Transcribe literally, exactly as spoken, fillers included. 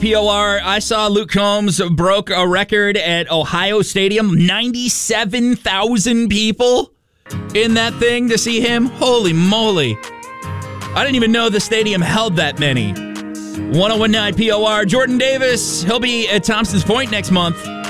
P O R, I saw Luke Combs broke a record at Ohio Stadium. ninety-seven thousand people in that thing to see him. Holy moly. I didn't even know the stadium held that many. one oh one point nine P O R. Jordan Davis, he'll be at Thompson's Point next month.